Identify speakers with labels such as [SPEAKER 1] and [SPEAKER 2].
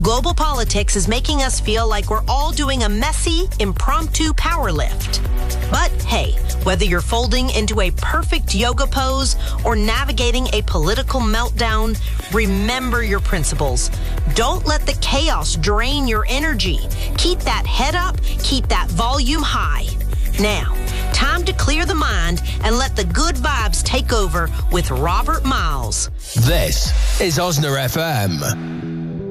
[SPEAKER 1] Global politics is making us feel like we're all doing a messy, impromptu power lift. But hey, whether you're folding into a perfect yoga pose or navigating a political meltdown, remember your principles. Don't let the chaos drain your energy. Keep that head up, keep that volume high. Now, time to clear the mind and let the good vibes take over with Robert Miles.
[SPEAKER 2] This is Osna FM.